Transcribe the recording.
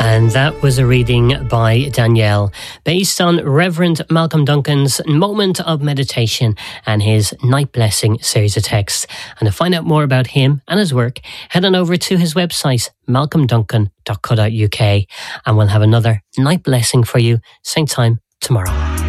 And that was a reading by Danielle based on Reverend Malcolm Duncan's Moment of Meditation and his Night Blessing series of texts. And to find out more about him and his work, head on over to his website, malcolmduncan.co.uk, and we'll have another Night Blessing for you same time tomorrow.